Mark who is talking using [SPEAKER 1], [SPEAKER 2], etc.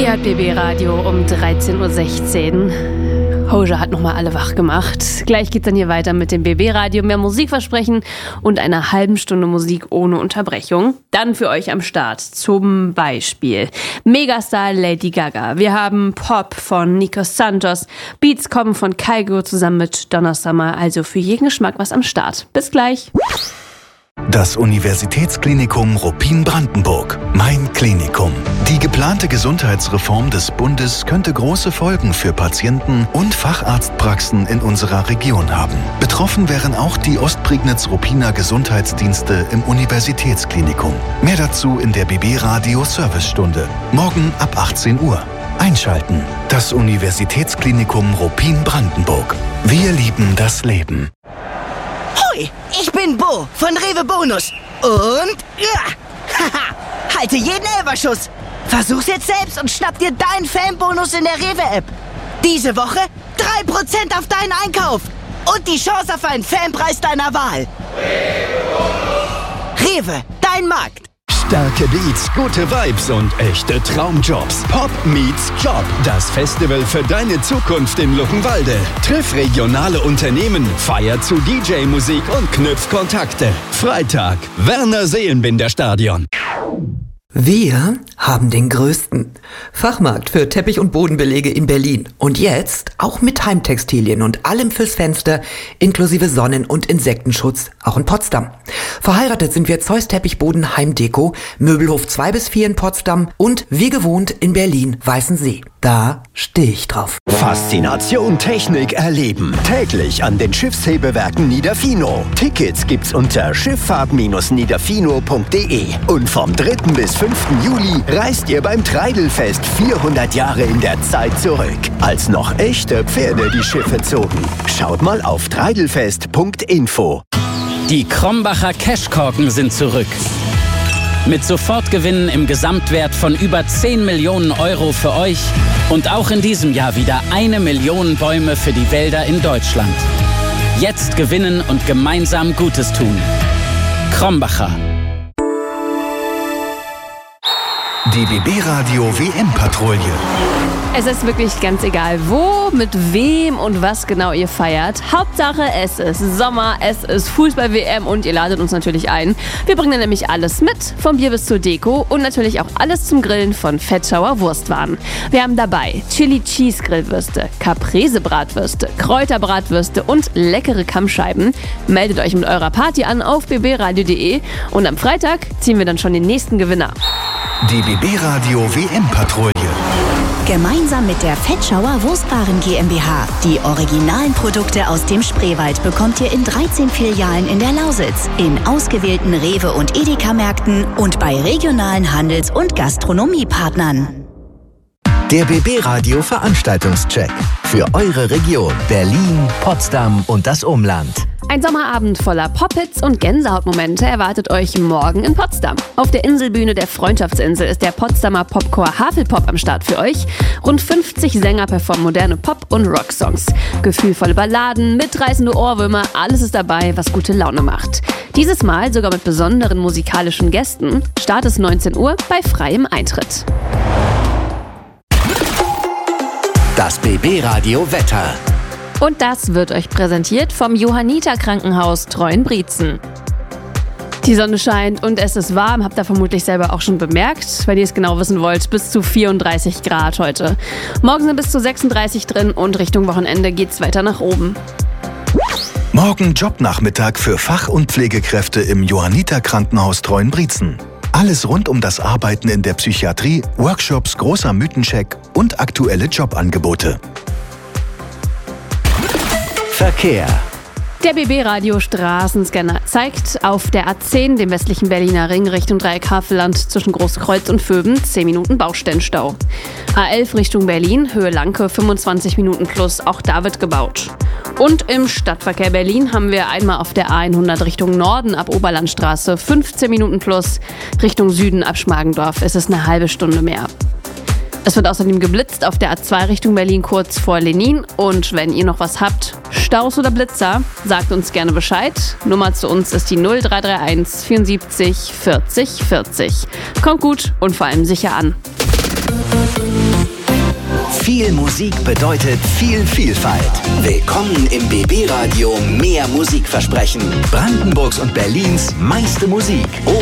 [SPEAKER 1] Ihr hört BB Radio um 13.16 Uhr. Hoja hat nochmal alle wach gemacht. Gleich geht's dann hier weiter mit dem BB Radio. Mehr Musikversprechen und einer halben Stunde Musik ohne Unterbrechung. Dann für euch am Start zum Beispiel Megastar Lady Gaga. Wir haben Pop von Nico Santos. Beats kommen von Kygo zusammen mit Donna Summer. Also für jeden Geschmack was am Start. Bis gleich.
[SPEAKER 2] Das Universitätsklinikum Ruppin-Brandenburg. Mein Klinikum. Die geplante Gesundheitsreform des Bundes könnte große Folgen für Patienten und Facharztpraxen in unserer Region haben. Betroffen wären auch die Ostprignitz-Ruppiner Gesundheitsdienste im Universitätsklinikum. Mehr dazu in der BB Radio Servicestunde. Morgen ab 18 Uhr. Einschalten. Das Universitätsklinikum Ruppin-Brandenburg. Wir lieben das Leben.
[SPEAKER 3] Hoi, ich bin Bo von Rewe Bonus. Und haha, halte jeden Elferschuss. Versuch's jetzt selbst und schnapp dir deinen Fanbonus in der Rewe-App. Diese Woche 3% auf deinen Einkauf. Und die Chance auf einen Fanpreis deiner Wahl. Rewe, dein Markt.
[SPEAKER 4] Starke Beats, gute Vibes und echte Traumjobs. Pop meets Job. Das Festival für deine Zukunft in Luckenwalde. Triff regionale Unternehmen, feier zu DJ-Musik und knüpf Kontakte. Freitag, Werner Seelenbinder Stadion.
[SPEAKER 5] Wir haben den größten Fachmarkt für Teppich- und Bodenbelege in Berlin. Und jetzt auch mit Heimtextilien und allem fürs Fenster, inklusive Sonnen- und Insektenschutz, auch in Potsdam. Verheiratet sind wir Zeus Teppichboden Heimdeko, Möbelhof 2-4 in Potsdam und wie gewohnt in Berlin Weißensee. Da stehe ich drauf.
[SPEAKER 4] Faszination Technik erleben. Täglich an den Schiffshebewerken Niederfino. Tickets gibt's unter schifffahrt-niederfino.de. Und vom 3. bis 5. Juli reist ihr beim Treidelfest 400 Jahre in der Zeit zurück. Als noch echte Pferde die Schiffe zogen. Schaut mal auf treidelfest.info.
[SPEAKER 6] Die Krombacher Cashkorken sind zurück. Mit Sofortgewinnen im Gesamtwert von über 10 Millionen Euro für euch und auch in diesem Jahr wieder 1 Million Bäume für die Wälder in Deutschland. Jetzt gewinnen und gemeinsam Gutes tun. Krombacher.
[SPEAKER 2] Die BB Radio WM-Patrouille.
[SPEAKER 1] Es ist wirklich ganz egal, wo, mit wem und was genau ihr feiert. Hauptsache, es ist Sommer, es ist Fußball-WM und ihr ladet uns natürlich ein. Wir bringen nämlich alles mit, vom Bier bis zur Deko und natürlich auch alles zum Grillen von Fettschauer Wurstwaren. Wir haben dabei Chili-Cheese-Grillwürste, Caprese-Bratwürste, Kräuterbratwürste und leckere Kammscheiben. Meldet euch mit eurer Party an auf bbradio.de und am Freitag ziehen wir dann schon den nächsten Gewinner.
[SPEAKER 2] Die BB Radio WM-Patrouille.
[SPEAKER 7] Gemeinsam mit der Fettschauer Wurstwaren GmbH. Die originalen Produkte aus dem Spreewald bekommt ihr in 13 Filialen in der Lausitz, in ausgewählten Rewe- und Edeka-Märkten und bei regionalen Handels- und Gastronomiepartnern.
[SPEAKER 8] Der BB Radio Veranstaltungscheck für eure Region Berlin, Potsdam und das Umland.
[SPEAKER 1] Ein Sommerabend voller Pop-Hits und Gänsehautmomente erwartet euch morgen in Potsdam. Auf der Inselbühne der Freundschaftsinsel ist der Potsdamer Popchor Havelpop am Start für euch. Rund 50 Sänger performen moderne Pop- und Rocksongs. Gefühlvolle Balladen, mitreißende Ohrwürmer, alles ist dabei, was gute Laune macht. Dieses Mal sogar mit besonderen musikalischen Gästen. Start ist 19 Uhr bei freiem Eintritt.
[SPEAKER 8] Das BB Radio Wetter.
[SPEAKER 1] Und das wird euch präsentiert vom Johanniter Krankenhaus Treuenbrietzen. Die Sonne scheint und es ist warm, habt ihr vermutlich selber auch schon bemerkt. Wenn ihr es genau wissen wollt, bis zu 34 Grad heute. Morgen sind bis zu 36 drin und Richtung Wochenende geht's weiter nach oben.
[SPEAKER 2] Morgen Jobnachmittag für Fach- und Pflegekräfte im Johanniter Krankenhaus Treuenbrietzen. Alles rund um das Arbeiten in der Psychiatrie, Workshops, großer Mythencheck und aktuelle Jobangebote.
[SPEAKER 8] Verkehr.
[SPEAKER 1] Der BB-Radio Straßenscanner zeigt auf der A10, dem westlichen Berliner Ring, Richtung Dreieck Havelland zwischen Großkreuz und Vöben 10 Minuten Baustellenstau. A11 Richtung Berlin, Höhe Lanke 25 Minuten plus, auch da wird gebaut. Und im Stadtverkehr Berlin haben wir einmal auf der A100 Richtung Norden ab Oberlandstraße 15 Minuten plus, Richtung Süden ab Schmargendorf ist es eine halbe Stunde mehr. Es wird außerdem geblitzt auf der A2 Richtung Berlin kurz vor Lenin. Und wenn ihr noch was habt, Staus oder Blitzer, sagt uns gerne Bescheid. Nummer zu uns ist die 0331 74 40 40. Kommt gut und vor allem sicher an.
[SPEAKER 8] Viel Musik bedeutet viel Vielfalt. Willkommen im BB Radio Mehr Musikversprechen. Brandenburgs und Berlins meiste Musik.